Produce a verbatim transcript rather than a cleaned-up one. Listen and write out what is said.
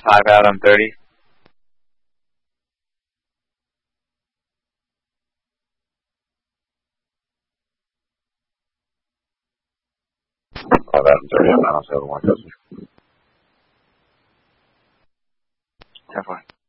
Five out on thirty. Five out on thirty. I'm not on seven one. Ten four.